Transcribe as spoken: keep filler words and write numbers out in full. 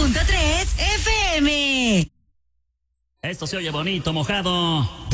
punto tres F M. Esto se oye bonito, mojado.